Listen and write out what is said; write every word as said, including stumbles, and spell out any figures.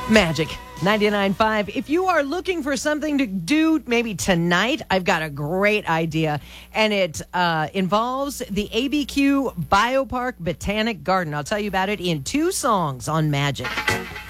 Magic ninety-nine point five. If you are looking for something to do maybe tonight, I've got a great idea. And it uh, involves the A B Q Biopark Botanic Garden. I'll tell you about it in two songs on Magic.